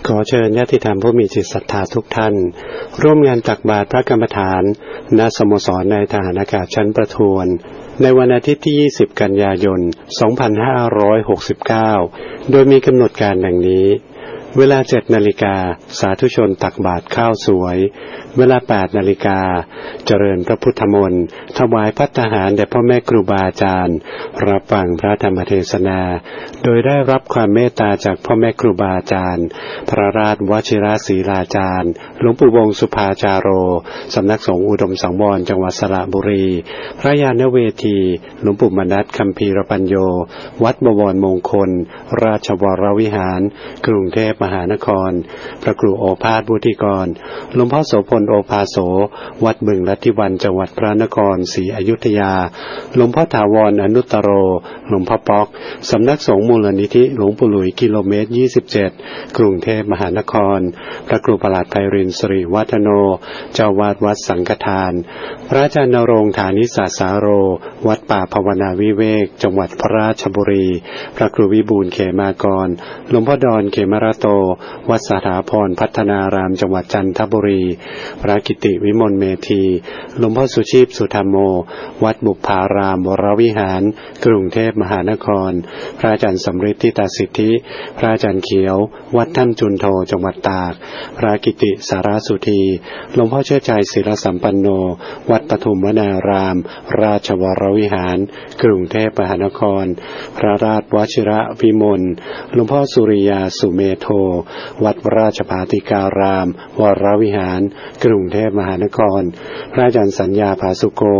ขอเชิญญาติธรรมผู้มีจิตศรัทธาทุกท่านร่วมงานตักบาตรพระกรรมฐานณสโมสรนายทหารอากาศชั้นประทวนในวันอาทิตย์ที่ 20 กันยายน 2569 โดยมีกำหนดการดังนี้ เวลา 7 นาฬิกาสาธุชนตักบาตรข้าวสวยเวลา 8 นาฬิกาเจริญพระพุทธมนต์ถวายภัตตาหารแด่พ่อแม่ครูบาอาจารย์รับฟังพระธรรมเทศนาโดยได้รับความเมตตาจากพ่อแม่ครูบาอาจารย์พระราชวชิรศรีลาจารย์หลวงปู่วงศ์สุภาจาโรสำนักสงฆ์อุดมสังวรจังหวัดสระบุรีพระญาณเวทีหลวงปู่มนัสคัมภีรปัญโยวัดบวรมงคลราชวรวิหารกรุงเทพมหานครพระครูโอภาสบุติกรหลวงพ่อโสพลโอภาโสวัดบึงลัทธิวันจังหวัดพระนครศรีอยุธยาหลวงพ่อถาวรอนุตตโรหลวงพ่อป๊อกสำนักสงฆ์มูลนิธิหลวงปู่หลุยกิโลเมตร 27 กรุงเทพมหานครพระครูประหลัดไพรินทร์สิริวัฒโนเจ้าวาดวัดสังฆทานพระอาจารย์ณรงค์ฐานิสาสาโรวัดป่าภาวนาวิเวกจังหวัดพระราชบุรีพระครูวิบูลย์เขมากรหลวงพ่อดอนเขมราโตวัดสถาพรพัฒนารามจังหวัดจันทบุรีพระกิติวิมลเมธีหลวงพ่อสุชีพสุธรรมโมวัดบุพารามวรวิหารกรุงเทพมหานครพระอาจารย์สำริดทิตาสิทธิพระอาจารย์เขียววัดถ้ำจุนโทจังหวัดตากพระกิติสารสุธีหลวงพ่อเชื่อใจศิลสัมปันโนวัดปทุมวนารามราชวรวิหารกรุงเทพมหานครพระราชวชิระวิมลหลวงพ่อสุริยาสุเมโทวัดราชภาติการามวรวิหารกรุงเทพมหานครพระอาจารย์สัญญาภาสุโก